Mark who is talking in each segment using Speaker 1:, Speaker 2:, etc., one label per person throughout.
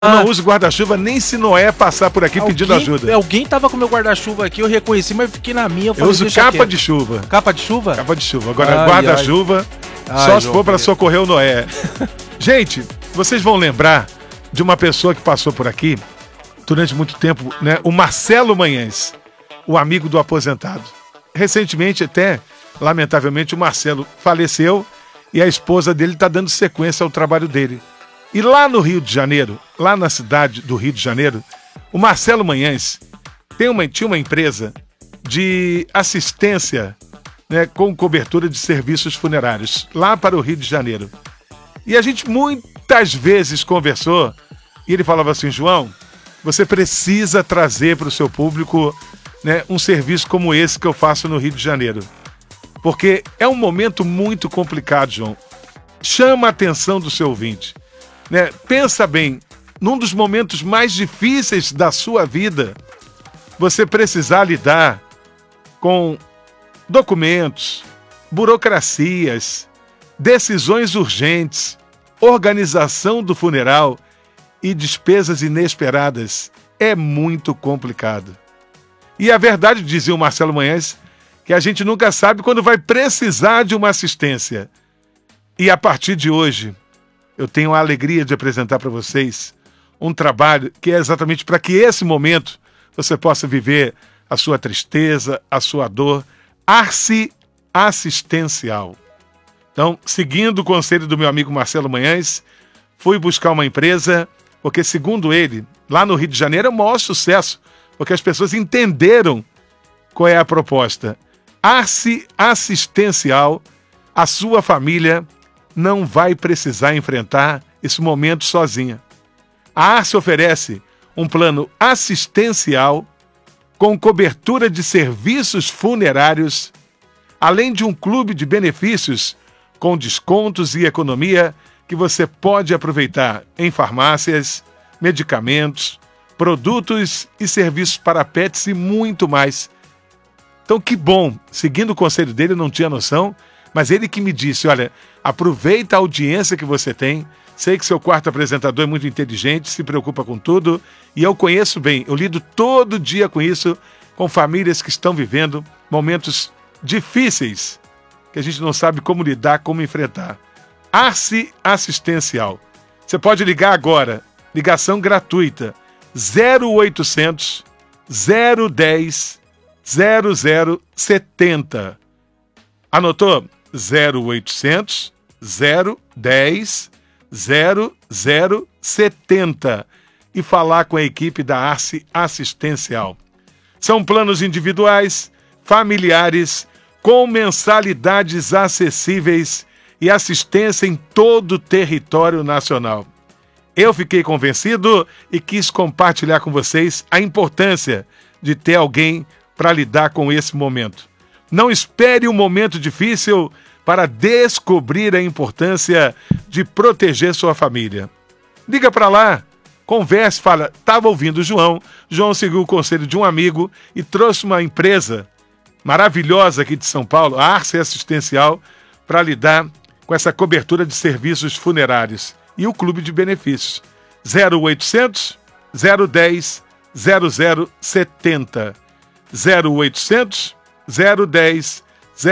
Speaker 1: Eu não uso guarda-chuva nem se Noé passar por aqui pedindo ajuda.
Speaker 2: Alguém tava com meu guarda-chuva aqui, eu reconheci, mas fiquei na minha.
Speaker 1: Eu uso capa de chuva.
Speaker 2: Capa de chuva?
Speaker 1: Capa de chuva. Agora, guarda-chuva, só se for para socorrer o Noé. Gente, vocês vão lembrar de uma pessoa que passou por aqui durante muito tempo, né? O Marcelo Manhães, o amigo do aposentado. Recentemente, até, lamentavelmente, o Marcelo faleceu e a esposa dele está dando sequência ao trabalho dele. E lá no Rio de Janeiro, lá na cidade do Rio de Janeiro, o Marcelo Manhães tinha uma empresa de assistência, né, com cobertura de serviços funerários, lá para o Rio de Janeiro. E a gente muitas vezes conversou e ele falava assim: João, você precisa trazer para o seu público, né, um serviço como esse que eu faço no Rio de Janeiro. Porque é um momento muito complicado, João. Chama a atenção do seu ouvinte. Né? Pensa bem, num dos momentos mais difíceis da sua vida, você precisar lidar com documentos, burocracias, decisões urgentes, organização do funeral e despesas inesperadas. É muito complicado. E a verdade, dizia o Marcelo Manhães, que a gente nunca sabe quando vai precisar de uma assistência. E a partir de hoje, eu tenho a alegria de apresentar para vocês um trabalho que é exatamente para que esse momento você possa viver a sua tristeza, a sua dor. Arce Assistencial. Então, seguindo o conselho do meu amigo Marcelo Manhães, fui buscar uma empresa, porque segundo ele, lá no Rio de Janeiro é o maior sucesso, porque as pessoas entenderam qual é a proposta. Arce Assistencial, a sua família não vai precisar enfrentar esse momento sozinha. A Arce oferece um plano assistencial com cobertura de serviços funerários, além de um clube de benefícios com descontos e economia que você pode aproveitar em farmácias, medicamentos, produtos e serviços para pets e muito mais. Então, que bom, seguindo o conselho dele, eu não tinha noção, mas ele que me disse: olha, aproveita a audiência que você tem, sei que seu quarto apresentador é muito inteligente, se preocupa com tudo, e eu conheço bem, eu lido todo dia com isso, com famílias que estão vivendo momentos difíceis, que a gente não sabe como lidar, como enfrentar. Arce Assistencial. Você pode ligar agora, ligação gratuita, 0800 010 0070. Anotou? 0800 010 0070 e falar com a equipe da Arce Assistencial. São planos individuais, familiares, com mensalidades acessíveis e assistência em todo o território nacional. Eu fiquei convencido e quis compartilhar com vocês a importância de ter alguém para lidar com esse momento. Não espere um momento difícil para descobrir a importância de proteger sua família. Liga para lá, converse, fala: estava ouvindo o João. João seguiu o conselho de um amigo e trouxe uma empresa maravilhosa aqui de São Paulo, a Arce Assistencial, para lidar com essa cobertura de serviços funerários e o clube de benefícios. 0800 010 0070. 0800 010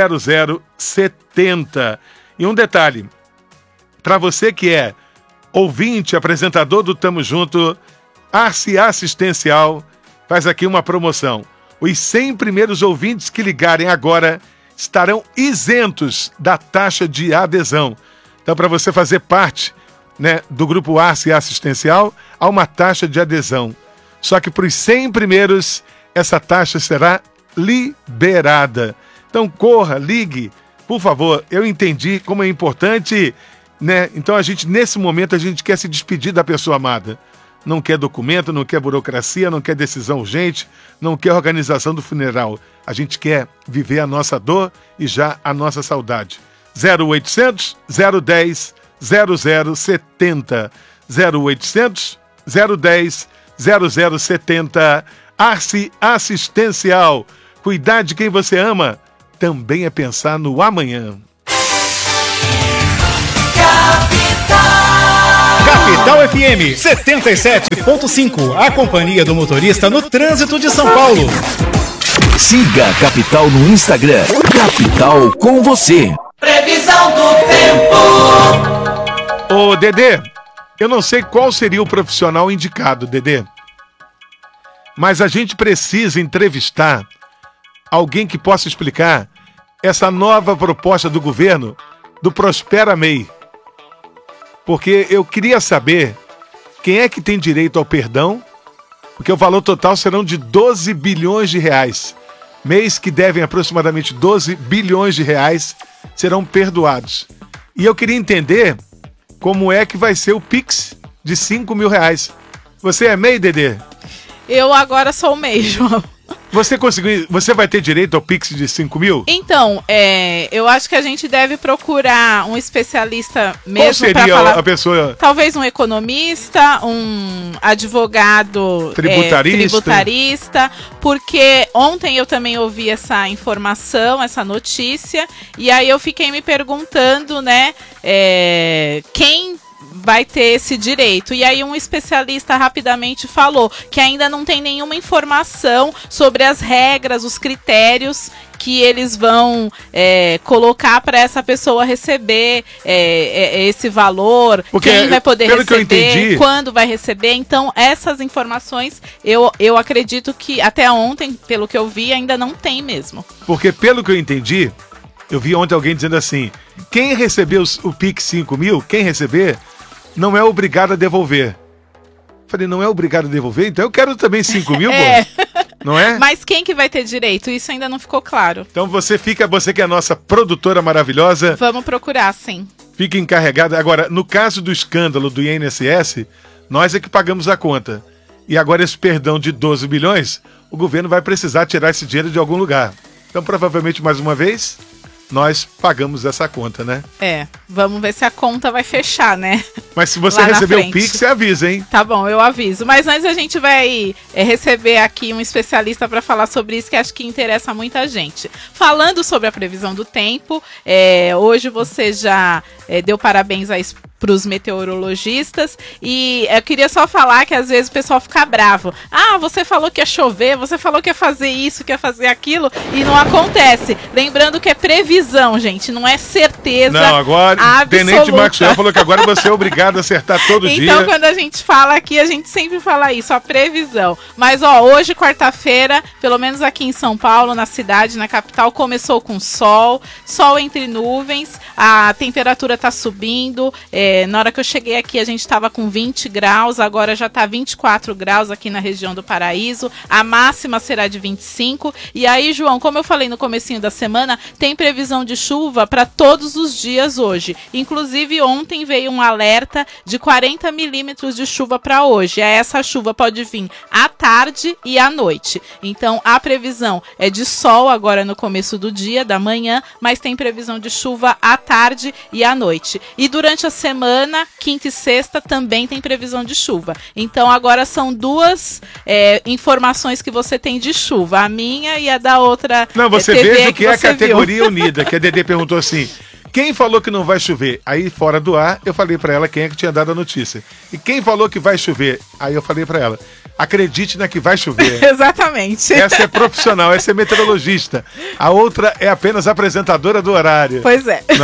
Speaker 1: 0070. E um detalhe, para você que é ouvinte, apresentador do Tamo Junto, Arce Assistencial faz aqui uma promoção. Os 100 primeiros ouvintes que ligarem agora estarão isentos da taxa de adesão. Então, para você fazer parte, né, do grupo Arce Assistencial, há uma taxa de adesão. Só que para os 100 primeiros, essa taxa será liberada. Então corra, ligue, por favor. Eu entendi como é importante, né? Então nesse momento, a gente quer se despedir da pessoa amada. Não quer documento, não quer burocracia, não quer decisão urgente, não quer organização do funeral. A gente quer viver a nossa dor e já a nossa saudade. 0800 010 0070. 0800 010 0070. Arce Assistencial. Cuidar de quem você ama também é pensar no amanhã.
Speaker 3: Capital. Capital FM 77.5, a companhia do motorista no trânsito de São Paulo.
Speaker 4: Siga a Capital no Instagram. Capital com você.
Speaker 5: Previsão do tempo.
Speaker 1: Ô, Dedê, eu não sei qual seria o profissional indicado, Dedê, mas a gente precisa entrevistar alguém que possa explicar essa nova proposta do governo do Prospera MEI. Porque eu queria saber quem é que tem direito ao perdão, porque o valor total serão de 12 bilhões de reais. MEIs que devem aproximadamente 12 bilhões de reais serão perdoados. E eu queria entender como é que vai ser o Pix de 5 mil reais. Você é MEI, Dedê?
Speaker 6: Eu agora sou MEI, João.
Speaker 1: Você vai ter direito ao Pix de 5 mil?
Speaker 6: Então, eu acho que a gente deve procurar um especialista mesmo para falar.
Speaker 1: Qual seria a pessoa?
Speaker 6: Talvez um economista, um advogado tributarista, porque ontem eu também ouvi essa informação, essa notícia, e aí eu fiquei me perguntando, né, quem vai ter esse direito. E aí um especialista rapidamente falou que ainda não tem nenhuma informação sobre as regras, os critérios que eles vão colocar para essa pessoa receber esse valor, porque, quem vai poder receber, quando vai receber. Então, essas informações, eu acredito que até ontem, pelo que eu vi, ainda não tem mesmo.
Speaker 1: Porque, pelo que eu entendi, eu vi ontem alguém dizendo assim, quem recebeu o Pix 5 mil, quem receber, não é obrigado a devolver. Falei, não é obrigado a devolver? Então eu quero também 5 mil, não é?
Speaker 6: Mas quem que vai ter direito? Isso ainda não ficou claro.
Speaker 1: Então você que é a nossa produtora maravilhosa.
Speaker 6: Vamos procurar, sim.
Speaker 1: Fica encarregada. Agora, no caso do escândalo do INSS, nós é que pagamos a conta. E agora esse perdão de 12 bilhões, o governo vai precisar tirar esse dinheiro de algum lugar. Então, provavelmente, mais uma vez, nós pagamos essa conta, né?
Speaker 6: Vamos ver se a conta vai fechar, né?
Speaker 1: Mas se você receber o Pix, você avisa, hein?
Speaker 6: Tá bom, eu aviso. Mas antes a gente vai receber aqui um especialista para falar sobre isso, que acho que interessa muita gente. Falando sobre a previsão do tempo, hoje você já deu parabéns para os meteorologistas, e eu queria só falar que às vezes o pessoal fica bravo. Ah, você falou que ia chover, você falou que ia fazer isso, que ia fazer aquilo, e não acontece. Lembrando que é previsão, gente, não é certeza.
Speaker 1: Não, agora o Tenente Maxwell falou que agora você é obrigado a acertar todo dia.
Speaker 6: Então, quando a gente fala aqui, a gente sempre fala isso, a previsão. Mas, hoje, quarta-feira, pelo menos aqui em São Paulo, na cidade, na capital, começou com sol entre nuvens, a temperatura tá subindo, na hora que eu cheguei aqui a gente estava com 20 graus, agora já está 24 graus aqui na região do Paraíso, a máxima será de 25, e aí, João, como eu falei no comecinho da semana, tem previsão de chuva para todos os dias hoje, inclusive ontem veio um alerta de 40 milímetros de chuva para hoje, essa chuva pode vir à tarde e à noite, então a previsão é de sol agora no começo do dia, da manhã, mas tem previsão de chuva à tarde e à noite, e durante a semana, quinta e sexta, também tem previsão de chuva. Então agora são duas informações que você tem de chuva, a minha e a da outra.
Speaker 1: Não, você veja o que é a categoria unida, que a Dedê perguntou assim, quem falou que não vai chover? Aí fora do ar, eu falei pra ela quem é que tinha dado a notícia. E quem falou que vai chover? Aí eu falei pra ela, acredite na que vai chover.
Speaker 6: Exatamente.
Speaker 1: Essa é profissional, essa é meteorologista. A outra é apenas apresentadora do horário.
Speaker 6: Pois é.
Speaker 1: Não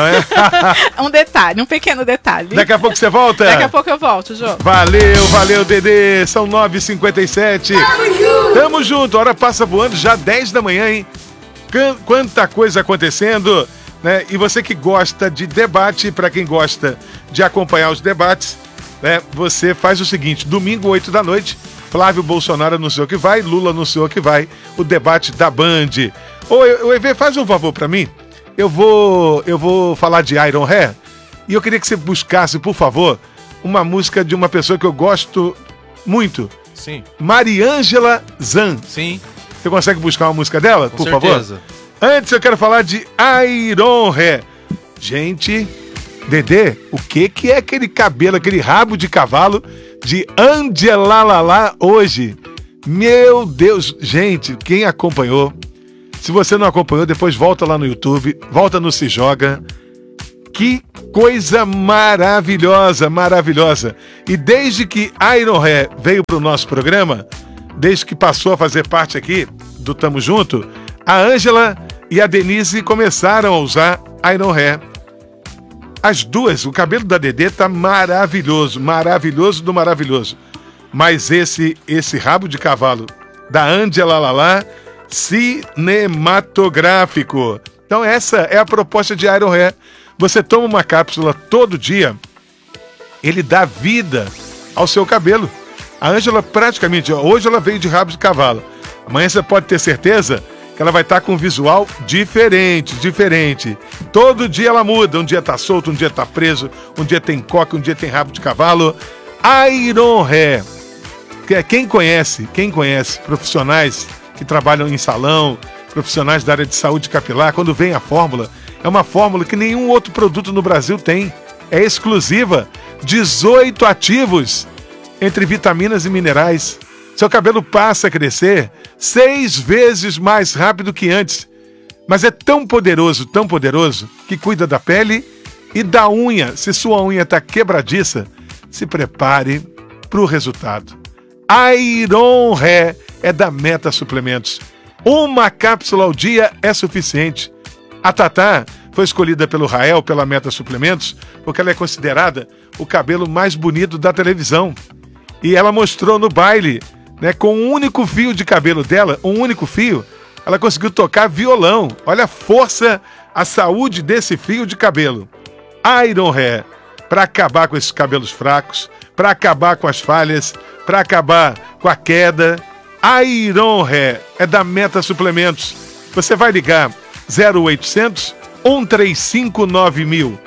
Speaker 1: é?
Speaker 6: Um pequeno detalhe.
Speaker 1: Daqui a pouco você volta?
Speaker 6: Daqui a pouco eu volto, Jô.
Speaker 1: Valeu, Dedê. São 9h57. Tamo junto, a hora passa voando, já 10 da manhã, hein? Quanta coisa acontecendo, né? E você que gosta de debate, para quem gosta de acompanhar os debates, né? Você faz o seguinte, domingo, 8 da noite, Flávio Bolsonaro anunciou que vai, Lula anunciou que vai, o debate da Band. Ô, EV, faz um favor pra mim. Eu vou falar de Iron Hair e eu queria que você buscasse, por favor, uma música de uma pessoa que eu gosto muito.
Speaker 2: Sim.
Speaker 1: Mariângela Zan.
Speaker 2: Sim.
Speaker 1: Você consegue buscar uma música dela, por
Speaker 2: certeza.
Speaker 1: favor? Antes eu quero falar de Iron Hair. Gente, Dedê, o que é aquele cabelo, aquele rabo de cavalo de Angela Lala hoje? Meu Deus, gente, quem acompanhou, se você não acompanhou, depois volta lá no YouTube, volta no Se Joga. Que coisa maravilhosa, maravilhosa. E desde que Iron Hair veio para o nosso programa, desde que passou a fazer parte aqui do Tamo Junto, a Ângela e a Denise começaram a usar Iron Hair. As duas, o cabelo da Dedê tá maravilhoso, maravilhoso do maravilhoso. Mas esse rabo de cavalo da Ângela Lalá, cinematográfico. Então essa é a proposta de Iron Hair. Você toma uma cápsula todo dia, ele dá vida ao seu cabelo. A Ângela praticamente, hoje ela veio de rabo de cavalo. Amanhã você pode ter certeza que ela vai estar com um visual diferente. Todo dia ela muda, um dia tá solto, um dia tá preso, um dia tem coque, um dia tem rabo de cavalo. Iron Hair. Quem conhece profissionais que trabalham em salão, profissionais da área de saúde capilar, quando vem a fórmula, é uma fórmula que nenhum outro produto no Brasil tem. É exclusiva, 18 ativos entre vitaminas e minerais. Seu cabelo passa a crescer 6 vezes mais rápido que antes. Mas é tão poderoso, que cuida da pele e da unha. Se sua unha está quebradiça, se prepare para o resultado. Iron Hair é da Meta Suplementos. Uma cápsula ao dia é suficiente. A Tatá foi escolhida pelo Rael, pela Meta Suplementos, porque ela é considerada o cabelo mais bonito da televisão. E ela mostrou no baile, né, com um único fio de cabelo dela, ela conseguiu tocar violão. Olha a força, a saúde desse fio de cabelo. Iron Hair, para acabar com esses cabelos fracos, para acabar com as falhas, para acabar com a queda. Iron Hair é da Meta Suplementos. Você vai ligar 0800 135 9000.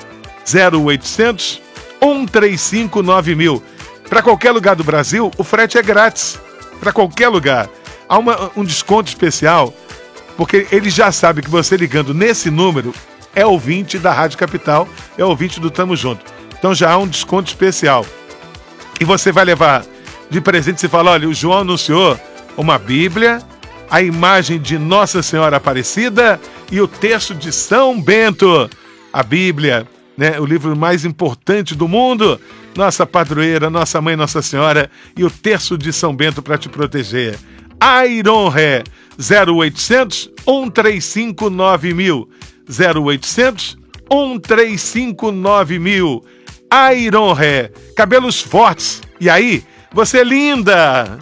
Speaker 1: 0800 135 9000. Para qualquer lugar do Brasil, o frete é grátis. Para qualquer lugar. Há um desconto especial, porque ele já sabe que você ligando nesse número é ouvinte da Rádio Capital, é ouvinte do Tamo Junto. Então já há um desconto especial. E você vai levar de presente, você fala, olha, o João anunciou uma Bíblia, a imagem de Nossa Senhora Aparecida e o terço de São Bento. A Bíblia, né, o livro mais importante do mundo, nossa padroeira, nossa mãe, Nossa Senhora, e o terço de São Bento para te proteger. Iron Hair, 0800 135 9000. 0800 135 9000. Iron Hair, cabelos fortes. E aí, você é linda!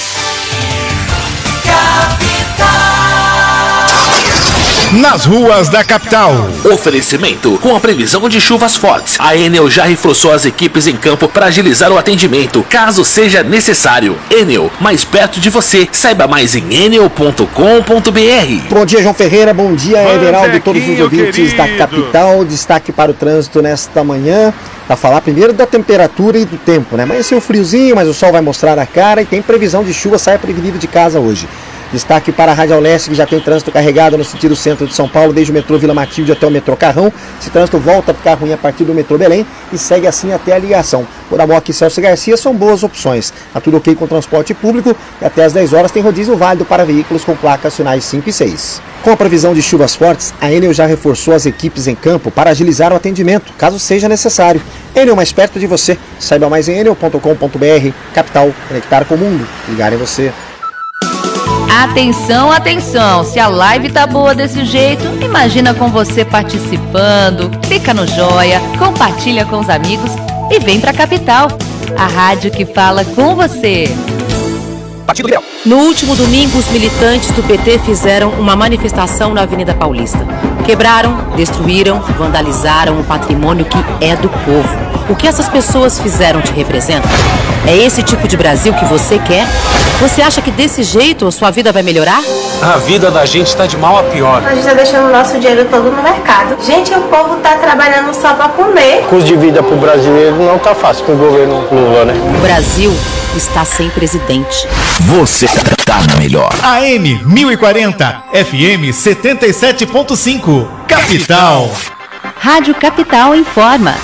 Speaker 3: Nas ruas da capital.
Speaker 4: Oferecimento: com a previsão de chuvas fortes, a Enel já reforçou as equipes em campo para agilizar o atendimento, caso seja necessário. Enel, mais perto de você. Saiba mais em enel.com.br.
Speaker 5: Bom dia, João Ferreira. Bom dia, Everaldo e todos os ouvintes da capital. Destaque para o trânsito nesta manhã. Para falar primeiro da temperatura e do tempo, né? Amanheceu friozinho, mas o sol vai mostrar a cara e tem previsão de chuva. Saia prevenido de casa hoje. Destaque para a Radial Leste, que já tem trânsito carregado no sentido centro de São Paulo, desde o metrô Vila Matilde até o metrô Carrão. Esse trânsito volta a ficar ruim a partir do metrô Belém e segue assim até a ligação. Moramoca e Celso Garcia são boas opções. Está tudo ok com o transporte público e até às 10 horas tem rodízio válido para veículos com placas finais 5 e 6. Com a previsão de chuvas fortes, a Enel já reforçou as equipes em campo para agilizar o atendimento, caso seja necessário. Enel, mais perto de você. Saiba mais em enel.com.br. Capital, conectar com o mundo. Ligar em você.
Speaker 7: Atenção, atenção, se a live tá boa desse jeito, imagina com você participando, clica no joia, compartilha com os amigos e vem pra Capital, a rádio que fala com você.
Speaker 8: No último domingo, os militantes do PT fizeram uma manifestação na Avenida Paulista. Quebraram, destruíram, vandalizaram o patrimônio que é do povo. O que essas pessoas fizeram te representa? É esse tipo de Brasil que você quer? Você acha que desse jeito a sua vida vai melhorar?
Speaker 9: A vida da gente está de mal a pior.
Speaker 10: A gente está deixando o nosso dinheiro todo no mercado. Gente, o povo está trabalhando só para comer.
Speaker 11: O custo de vida para o brasileiro não está fácil com o governo Lula, né?
Speaker 8: O Brasil está sem presidente.
Speaker 4: Você tá melhor.
Speaker 3: AM 1040, FM 77.5, Capital.
Speaker 7: Rádio Capital informa.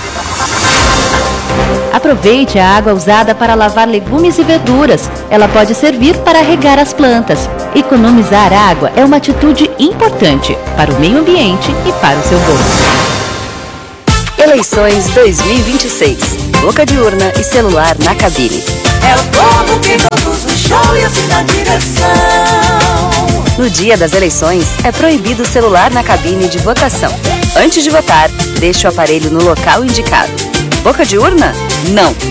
Speaker 7: Aproveite a água usada para lavar legumes e verduras. Ela pode servir para regar as plantas. Economizar água é uma atitude importante para o meio ambiente e para o seu bolso.
Speaker 12: Eleições 2026. Boca de urna e celular na cabine.
Speaker 13: É o povo que conduz o show e assim na direção.
Speaker 12: No dia das eleições, é proibido o celular na cabine de votação. Antes de votar, deixe o aparelho no local indicado. Boca de urna? Não.